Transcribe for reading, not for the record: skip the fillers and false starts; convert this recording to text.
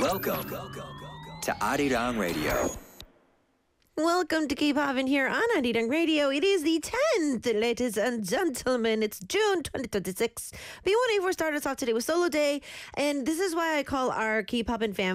Welcome to Arirang Radio. Welcome to Keep Having here on Arirang Radio. It is the 10th, ladies and gentlemen. It's June 2026. B1A4 started us off today with Solo Day, and this is why I call our Keep Having fam